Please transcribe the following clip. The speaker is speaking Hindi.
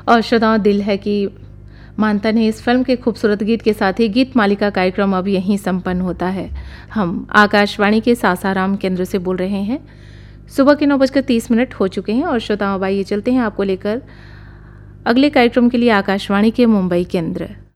और श्रोताओं, दिल है कि मानता नहीं इस फिल्म के खूबसूरत गीत के साथ ही गीत मालिका कार्यक्रम अब यहीं संपन्न होता है। हम आकाशवाणी के सासाराम केंद्र से बोल रहे हैं। सुबह के 9:30 हो चुके हैं और श्रोताओं, आइए चलते हैं आपको लेकर अगले कार्यक्रम के लिए आकाशवाणी के मुंबई केंद्र।